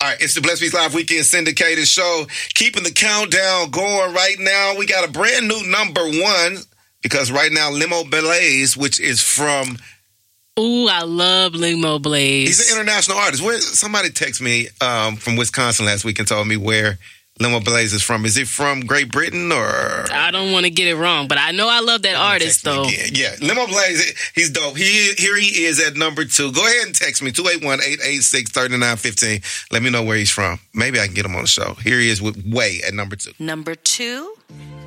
All right, it's the Blessed Beats Live Weekend syndicated show. Keeping the countdown going right now. We got a brand new number one because right now Limo Blaze, which is from... Ooh, I love Limo Blaze. He's an international artist. Somebody texted me from Wisconsin last week and told me where Limo Blaze is from. Is it from Great Britain or... I don't want to get it wrong, but I know I love that artist, though. Yeah, Limo Blaze, he's dope. Here he is at number 2. Go ahead and text me, 281-886-3915. Let me know where he's from. Maybe I can get him on the show. Here he is with Way at number 2. Number 2.